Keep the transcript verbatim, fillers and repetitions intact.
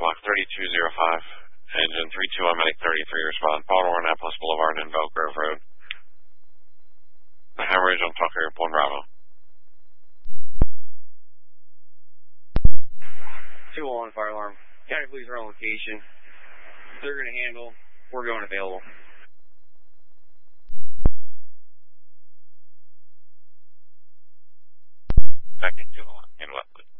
block thirty-two oh five. Engine three two one Medic thirty-three, respond. Baltimore, Annapolis Boulevard, and Bell Grove Road. The hemorrhage on Tucker Airport, Bravo. two one one fire alarm. County police are on location. They're going to handle. We're going available. Back in two one one. Handle up, please.